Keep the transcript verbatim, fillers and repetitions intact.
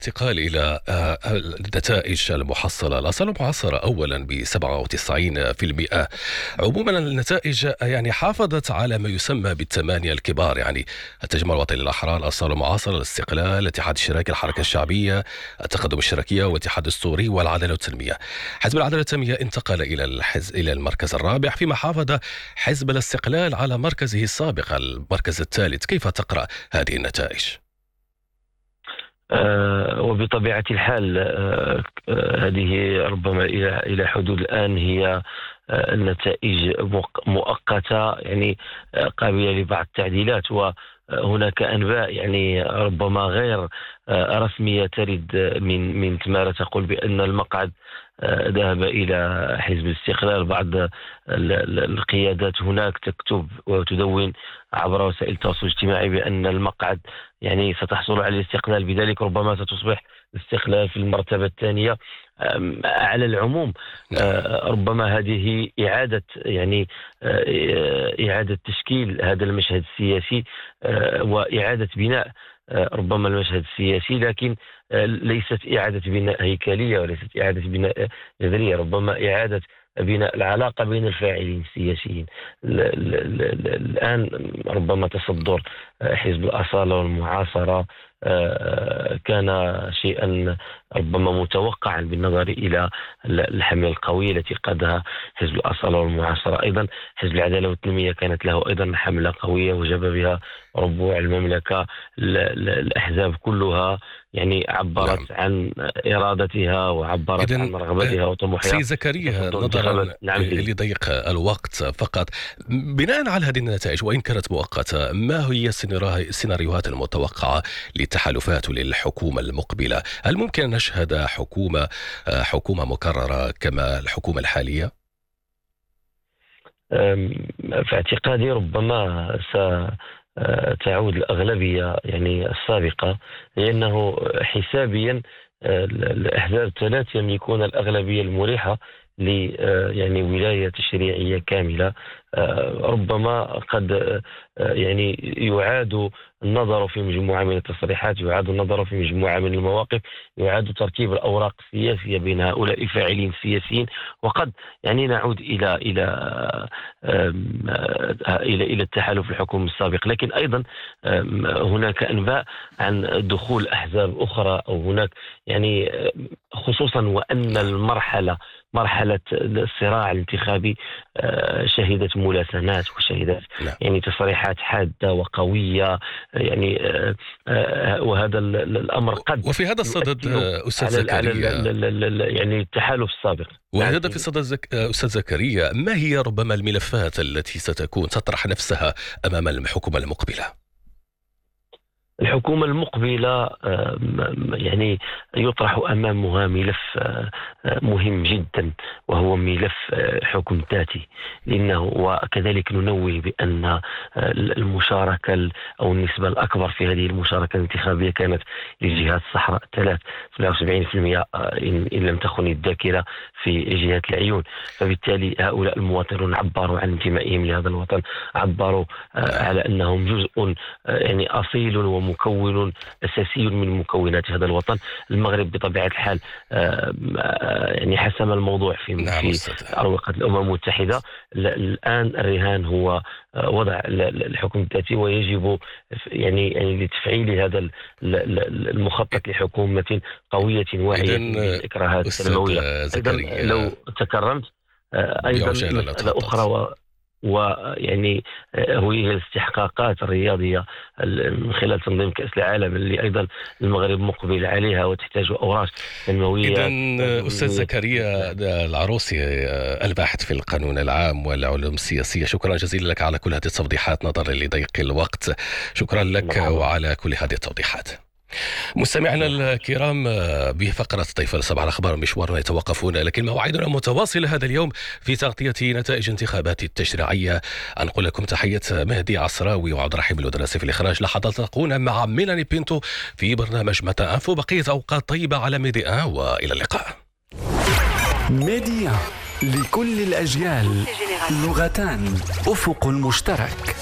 انتقال إلى آه، النتائج المحصلة. الأصالة المعاصرة أولا ب سبعة وتسعين بالمئة. عموما النتائج يعني حافظت على ما يسمى بالثمانية الكبار، يعني التجمع الوطني للأحرار، الأصالة المعاصرة، الاستقلال، الاتحاد الاشتراكي، الحركة الشعبية، التقدم الاشتراكية، والاتحاد السوري، والعدالة والتنمية. حزب العدالة والتنمية انتقل إلى الحز... إلى المركز الرابع، فيما حافظ حزب الاستقلال على مركزه السابق المركز الثالث. كيف تقرأ هذه النتائج؟ آه، وبطبيعة الحال آه، آه، هذه ربما إلى إلى حدود الآن هي آه، النتائج مؤق- مؤقتة، يعني آه، قابلة لبعض التعديلات. وهناك أنباء يعني ربما غير آه، رسمية ترد من من تمارة تقول بأن المقعد آه، ذهب إلى حزب الاستقلال. بعض ال- ال- القيادات هناك تكتب وتدون عبر وسائل التواصل الاجتماعي بأن المقعد يعني ستحصل على الاستقلال، بذلك ربما ستصبح الاستقلال في المرتبة الثانية. أم، على العموم نعم. آه، ربما هذه إعادة يعني آه، إعادة تشكيل هذا المشهد السياسي آه، وإعادة بناء آه، ربما المشهد السياسي، لكن آه، ليست إعادة بناء هيكلية وليست إعادة بناء جذرية، ربما إعادة بناء العلاقة بين الفاعلين السياسيين. ال- ال- ال- ال- الآن ربما تصدر آه، حزب الأصالة والمعاصرة آه، كان شيئا ربما متوقعا بالنظر إلى الحملة القوية التي قادها حزب الأصالة والمعاصرة. أيضا حزب العدالة والتنمية كانت له أيضا حملة قوية وجاب بها ربوع المملكة. ال- ال- الأحزاب كلها يعني نعم. عبرت عن إرادتها وعبرت عن إذن آه، رغبتها وطموحها سيد في زكريا، تصدر نظرا انتخابات. نعم سيدي. لضيق الوقت فقط، بناء على هذه النتائج وإن كانت مؤقتة، ما هي السيناريوها- السيناريوهات المتوقعة للتحالفات للحكومة المقبلة؟ هل ممكن أن نشهد حكومة آه، حكومة مكررة كما الحكومة الحالية؟ أم، في اعتقادي ربما ستعود الأغلبية يعني السابقة، لأنه حسابيا آه، الأحزاب الثلاث يملكون الأغلبية المريحة ل آه، يعني ولاية تشريعية كاملة. آه، ربما قد آه، يعني يعاد النظر في مجموعة من التصريحات، يعاد النظر في مجموعة من المواقف، يعاد ترتيب الأوراق السياسية بين هؤلاء الفاعلين السياسيين، وقد يعني نعود إلى إلى آم، آه، إلى إلى التحالف الحكومي السابق. لكن أيضا آم، هناك أنباء عن دخول أحزاب أخرى، أو هناك يعني آه، خصوصا وأن المرحلة مرحلة الصراع الانتخابي آه، شهدت ملاسنات وشهدت نعم. يعني تصريحات حادة وقوية، يعني آه، آه، وهذا ال- ال- الأمر قد وفي هذا الصدد يؤثر آه، أستاذ على ال على ال زكريا ال ال ال يعني التحالف السابق. نعم وهذا في سيدي. صدد زك... آه، أستاذ زكريا، ما هي ربما الملفات التي ستكون تطرح نفسها أمام الحكومة المقبلة؟ الحكومة المقبلة آم، يعني يطرح أمامها ملف آه، آه، مهم جدا، وهو ملف آه، حكم ذاتي. لأنه وكذلك ننوه بأن آه، المشاركة ال- أو النسبة الأكبر في هذه المشاركة الانتخابية كانت للجهات الصحراء الثلاث، سبعة وسبعين بالمئة آه، إن إن لم تخن الذاكرة في جهة العيون. فبالتالي هؤلاء المواطنون عبروا عن انتمائهم لهذا الوطن، عبروا آه، على أنهم جزء آه، يعني أصيل ومكون أساسي من مكونات هذا الوطن. المغرب بطبيعة الحال آه، آه، يعني حسم الموضوع في نعم في أستاذ. أروقة الأمم المتحدة. ل- الآن الرهان هو آه، وضع ال- ال- الحكم الذاتي، ويجب يعني يعني لتفعيل هذا ال- ال- المخطط لحكومة قوية واعية إذن آه، بالإكراهات أستاذ السلموية. أيضا لو زكريا تكرمت آه، أيضا بعجالة لو مسألة تفضلت. أخرى و ويعني آه، هي الاستحقاقات الرياضية ال- من خلال تنظيم كأس العالم، اللي أيضا المغرب مقبل عليها وتحتاج أوراق تنموية، إذن تحتاج أستاذ بنية زكريا تحتية. العروسي، آه، الباحث في القانون العام والعلوم السياسية، شكرا جزيلا لك على كل هذه التوضيحات نظرا لضيق الوقت. شكرا لك مرحبا. وعلى كل هذه التوضيحات. مستمعينا مرحبا. الكرام، آه، بفقرة طيف الصباح الأخبار مشوارنا يتوقف هنا، لكن مواعيدنا متواصلة هذا اليوم في تغطية نتائج انتخابات التشريعية. أنقل لكم تحية مهدي عصراوي وعبد الرحيم الودراسي في الإخراج. لحظات تلقون مع ميلاني بينتو في برنامج متى أنفو. بقية أوقات طيبة على ميدي آن، وإلى اللقاء. ميديا لكل الأجيال، لغتان، أفق مشترك.